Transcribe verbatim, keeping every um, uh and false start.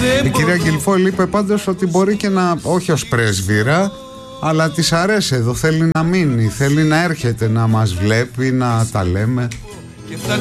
Η κυρία Γκυλφόλ είπε πάντως ότι μπορεί και να, όχι ως πρέσβυρα, αλλά της αρέσει εδώ, θέλει να μείνει, θέλει να έρχεται να μας βλέπει, να τα λέμε.